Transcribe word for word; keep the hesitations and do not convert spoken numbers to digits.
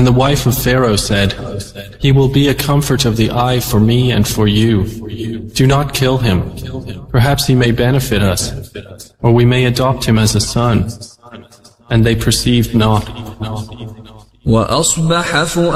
And the wife of Pharaoh said, "He will be a comfort of the eye for me and for you. Do not kill him. Perhaps he may benefit us, or we may adopt him as a son." And they perceived not.